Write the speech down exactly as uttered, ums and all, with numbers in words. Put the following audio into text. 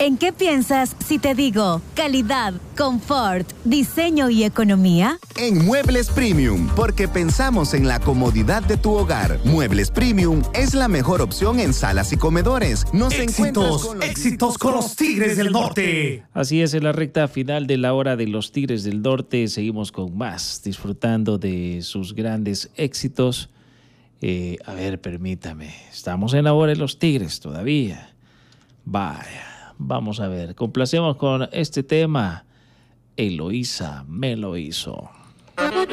¿En qué piensas si te digo calidad, confort, diseño y economía? En Muebles Premium, porque pensamos en la comodidad de tu hogar. Muebles Premium es la mejor opción en salas y comedores. Nos éxitos, con los... éxitos con los Tigres del Norte. Así es, en la recta final de la hora de los Tigres del Norte seguimos con más, disfrutando de sus grandes éxitos. Eh, a ver, permítame, estamos en la hora de los Tigres todavía. Vaya. Vamos a ver, complacemos con este tema. Eloísa me lo hizo.